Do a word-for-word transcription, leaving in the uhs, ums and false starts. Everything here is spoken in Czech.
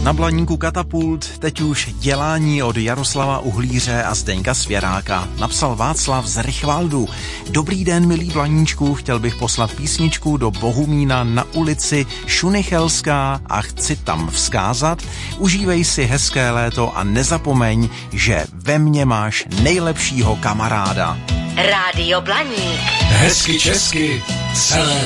Na Blaníku Katapult teď už dělání od Jaroslava Uhlíře a Zdeňka Svěráka. Napsal Václav z Rychvaldu. Dobrý den, milý Blaníčku, chtěl bych poslat písničku do Bohumína na ulici Šunichelská a chci tam vzkázat. Užívej si hezké léto a nezapomeň, že ve mně máš nejlepšího kamaráda. Rádio Blaník. Hezky česky celé